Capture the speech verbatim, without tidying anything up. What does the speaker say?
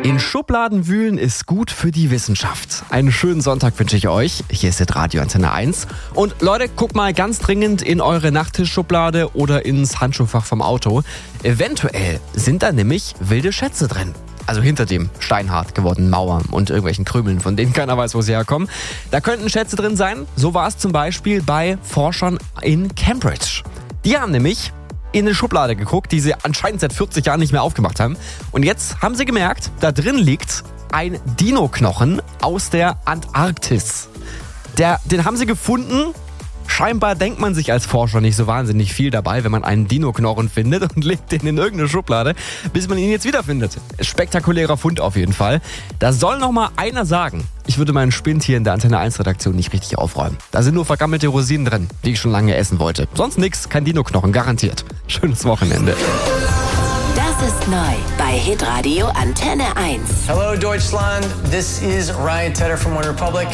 In Schubladen wühlen ist gut für die Wissenschaft. Einen schönen Sonntag wünsche ich euch. Hier ist das Radio Antenne eins. Und Leute, guckt mal ganz dringend in eure Nachttischschublade oder ins Handschuhfach vom Auto. Eventuell sind da nämlich wilde Schätze drin. Also hinter dem steinhart gewordenen Mauern und irgendwelchen Krümeln, von denen keiner weiß, wo sie herkommen. Da könnten Schätze drin sein. So war es zum Beispiel bei Forschern in Cambridge. Die haben nämlich in eine Schublade geguckt, die sie anscheinend seit vierzig Jahren nicht mehr aufgemacht haben. Und jetzt haben sie gemerkt, da drin liegt ein Dino-Knochen aus der Antarktis. Der, den haben sie gefunden. Scheinbar denkt man sich als Forscher nicht so wahnsinnig viel dabei, wenn man einen Dino-Knochen findet und legt den in irgendeine Schublade, bis man ihn jetzt wiederfindet. Spektakulärer Fund auf jeden Fall. Da soll noch mal einer sagen, ich würde meinen Spind hier in der Antenne eins Redaktion nicht richtig aufräumen. Da sind nur vergammelte Rosinen drin, die ich schon lange essen wollte. Sonst nix, kein Dino-Knochen, garantiert. Schönes Wochenende. Das ist neu bei Hitradio Antenne eins. Hello Deutschland, this is Ryan Tedder from One Republic.